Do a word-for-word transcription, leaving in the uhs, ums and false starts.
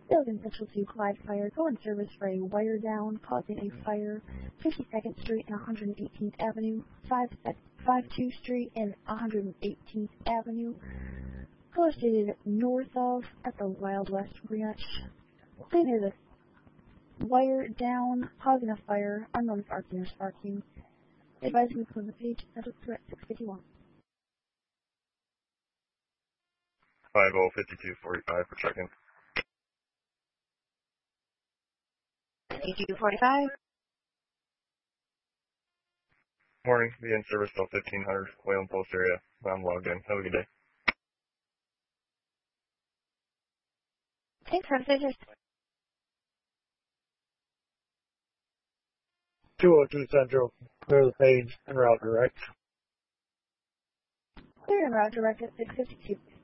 Building Central two Clyde Fire, go in service for a wire down, causing a fire. fifty-second Street and one hundred eighteenth Avenue, fifty-second Street and one hundred eighteenth Avenue, located north of at the Wild West Ranch. Clear the wire down, causing a fire, unknown sparking or sparking. Advising to close the page, Central two at six fifty-one. five oh fifty-two forty-five for check-in. fifty-two forty-five. Morning, be in service till fifteen hundred, Wayland Post area. I'm logged in. Have a good day. Thanks, officers. two oh two Central, clear the page and route direct. Clear and route direct at six fifty-two.